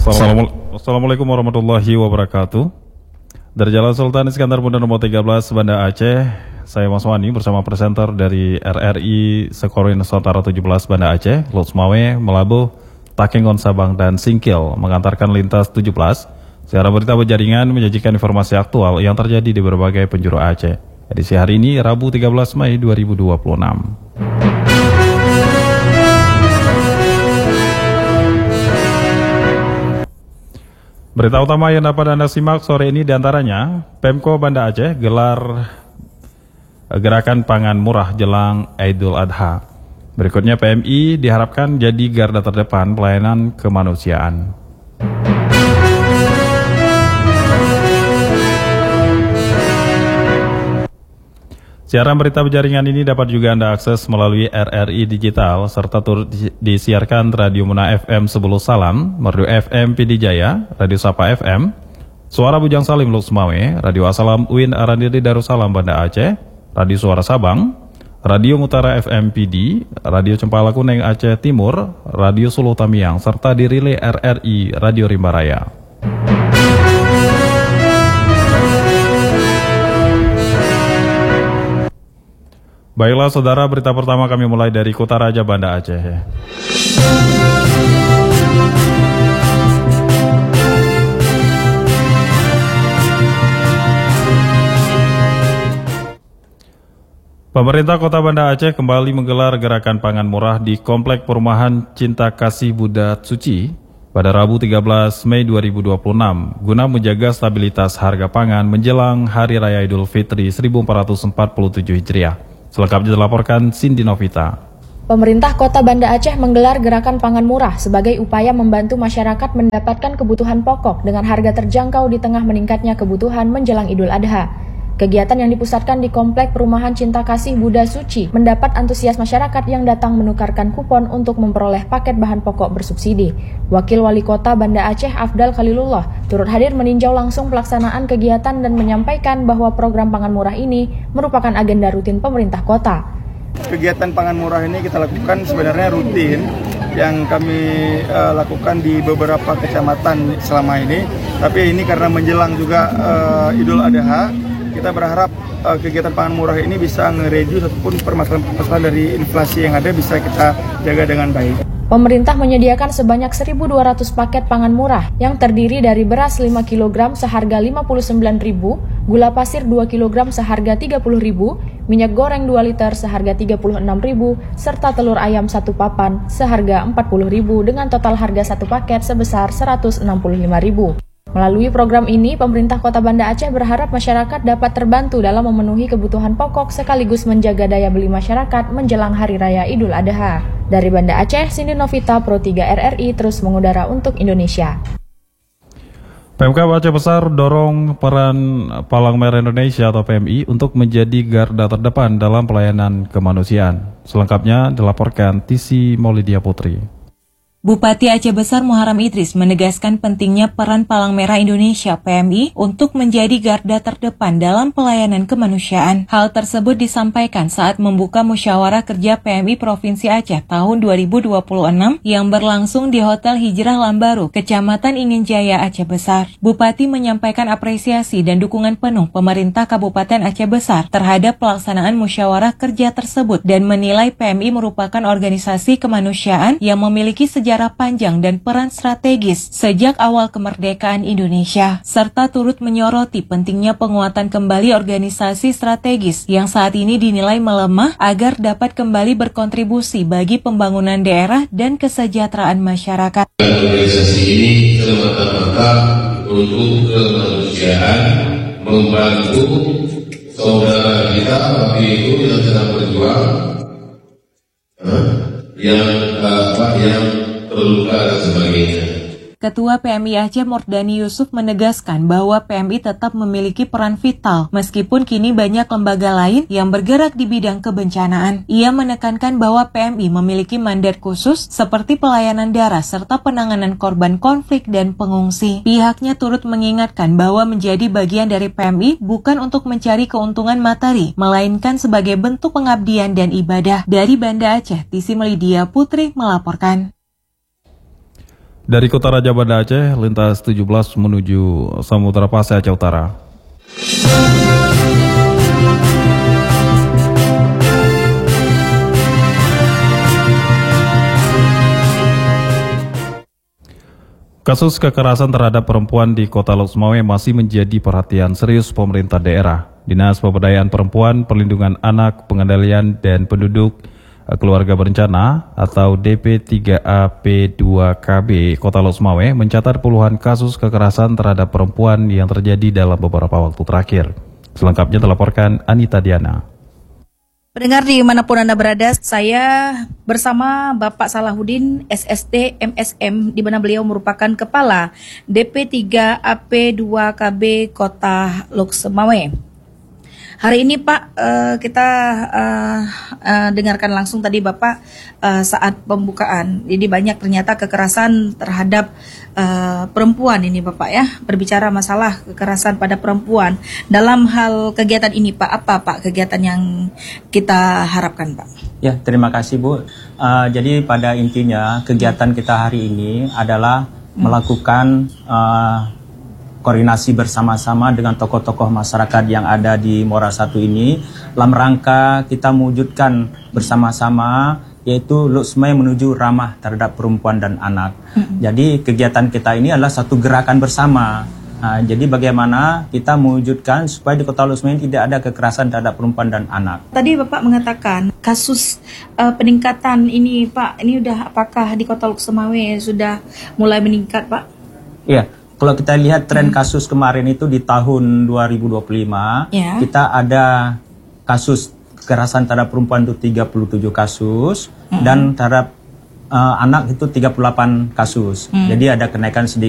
Assalamualaikum warahmatullahi wabarakatuh. Dari Jalan Sultan Iskandar Muda nomor 13 Banda Aceh, saya Mas Wani bersama presenter dari RRI Sekorin Nusantara 17 Banda Aceh, Lotsmawe, Melabuh, Takengon, Sabang, dan Singkil mengantarkan lintas 17. Secara berita berjaringan menyajikan informasi aktual yang terjadi di berbagai penjuru Aceh. Edisi hari ini Rabu 13 Mei 2026. Berita utama yang dapat Anda simak sore ini diantaranya, Pemko Banda Aceh gelar gerakan pangan murah jelang Idul Adha. Berikutnya PMI diharapkan jadi garda terdepan pelayanan kemanusiaan. Siaran berita berjaringan ini dapat juga Anda akses melalui RRI Digital serta turut disiarkan Radio Muna FM Sebulu Salam, Merdu FM PD Jaya, Radio Sapa FM, Suara Bujang Salim Lotsmawe, Radio Asalam UIN Arandiri Darussalam Banda Aceh, Radio Suara Sabang, Radio Mutara FM PD, Radio Cempala Kuning Aceh Timur, Radio Sulu Tamiang, serta dirilai RRI Radio Rimba Raya. Baiklah saudara, berita pertama kami mulai dari Kota Raja Banda Aceh. Pemerintah Kota Banda Aceh kembali menggelar gerakan pangan murah di Komplek Perumahan Cinta Kasih Buddha Suci pada Rabu 13 Mei 2026 guna menjaga stabilitas harga pangan menjelang Hari Raya Idul Fitri 1447 Hijriah. Selengkapnya dilaporkan Cindy Novita. Pemerintah Kota Banda Aceh menggelar gerakan pangan murah sebagai upaya membantu masyarakat mendapatkan kebutuhan pokok dengan harga terjangkau di tengah meningkatnya kebutuhan menjelang Idul Adha. Kegiatan yang dipusatkan di Komplek Perumahan Cinta Kasih Buddha Suci mendapat antusias masyarakat yang datang menukarkan kupon untuk memperoleh paket bahan pokok bersubsidi. Wakil Wali Kota Banda Aceh Afdal Khalilullah turut hadir meninjau langsung pelaksanaan kegiatan dan menyampaikan bahwa program pangan murah ini merupakan agenda rutin pemerintah kota. Kegiatan pangan murah ini kita lakukan sebenarnya rutin yang kami lakukan di beberapa kecamatan selama ini. Tapi ini karena menjelang juga Idul Adha, kita berharap kegiatan pangan murah ini bisa nge-reduce ataupun permasalahan dari inflasi yang ada bisa kita jaga dengan baik. Pemerintah menyediakan sebanyak 1.200 paket pangan murah yang terdiri dari beras 5 kg seharga Rp59.000, gula pasir 2 kg seharga Rp30.000, minyak goreng 2 liter seharga Rp36.000, serta telur ayam 1 papan seharga Rp40.000 dengan total harga satu paket sebesar Rp165.000. Melalui program ini, pemerintah Kota Banda Aceh berharap masyarakat dapat terbantu dalam memenuhi kebutuhan pokok sekaligus menjaga daya beli masyarakat menjelang Hari Raya Idul Adha. Dari Banda Aceh, Cindy Novita, Pro 3 RRI terus mengudara untuk Indonesia. PMK Aceh Besar dorong peran Palang Merah Indonesia atau PMI untuk menjadi garda terdepan dalam pelayanan kemanusiaan. Selengkapnya dilaporkan Tisi Maulidia Putri. Bupati Aceh Besar Muharram Idris menegaskan pentingnya peran Palang Merah Indonesia (PMI) untuk menjadi garda terdepan dalam pelayanan kemanusiaan. Hal tersebut disampaikan saat membuka musyawarah kerja PMI Provinsi Aceh tahun 2026 yang berlangsung di Hotel Hijrah Lambaru, Kecamatan Inginjaya, Aceh Besar. Bupati menyampaikan apresiasi dan dukungan penuh pemerintah Kabupaten Aceh Besar terhadap pelaksanaan musyawarah kerja tersebut dan menilai PMI merupakan organisasi kemanusiaan yang memiliki sejarah panjang dan peran strategis sejak awal kemerdekaan Indonesia, serta turut menyoroti pentingnya penguatan kembali organisasi strategis yang saat ini dinilai melemah agar dapat kembali berkontribusi bagi pembangunan daerah dan kesejahteraan masyarakat. Organisasi ini semata-mata untuk kemanusiaan, membantu saudara kita waktu itu yang sedang berjuang, yang terluka dan sebagainya. Ketua PMI Aceh Mordani Yusuf menegaskan bahwa PMI tetap memiliki peran vital meskipun kini banyak lembaga lain yang bergerak di bidang kebencanaan. Ia menekankan bahwa PMI memiliki mandat khusus seperti pelayanan darah serta penanganan korban konflik dan pengungsi. Pihaknya turut mengingatkan bahwa menjadi bagian dari PMI bukan untuk mencari keuntungan materi, melainkan sebagai bentuk pengabdian dan ibadah. Dari Banda Aceh, Tisi Melidia Putri melaporkan. Dari Kota Raja Banda Aceh, lintas 17 menuju Samudra Pasai Aceh Utara. Kasus kekerasan terhadap perempuan di Kota Lok Sumawe masih menjadi perhatian serius pemerintah daerah. Dinas Pemberdayaan Perempuan, Perlindungan Anak, Pengendalian dan Penduduk Keluarga Berencana atau DP3AP2KB Kota Lok Sumawe mencatat puluhan kasus kekerasan terhadap perempuan yang terjadi dalam beberapa waktu terakhir. Selengkapnya dilaporkan Anita Diana. Pendengar dimanapun Anda berada, saya bersama Bapak Salahuddin SST MSM, di mana beliau merupakan Kepala DP3AP2KB Kota Lok Sumawe. Hari ini Pak, kita dengarkan langsung tadi Bapak saat pembukaan. Jadi banyak ternyata kekerasan terhadap perempuan ini Bapak ya. Berbicara masalah kekerasan pada perempuan. Dalam hal kegiatan ini Pak, apa Pak kegiatan yang kita harapkan Pak? Ya, terima kasih Bu. Jadi pada intinya kegiatan kita hari ini adalah melakukan koordinasi bersama-sama dengan tokoh-tokoh masyarakat yang ada di Muara I ini dalam rangka kita mewujudkan bersama-sama yaitu Lok Sumawe menuju ramah terhadap perempuan dan anak. Jadi kegiatan kita ini adalah satu gerakan bersama. Jadi bagaimana kita mewujudkan supaya di Kota Lok Sumawe tidak ada kekerasan terhadap perempuan dan anak. Tadi Bapak mengatakan kasus peningkatan ini Pak, ini udah apakah di Kota Lok Sumawe sudah mulai meningkat Pak? Iya. Kalau kita lihat tren kasus kemarin itu di tahun 2025, kita ada kasus kekerasan terhadap perempuan itu 37 kasus dan terhadap anak itu 38 kasus. Jadi ada kenaikan sedikit.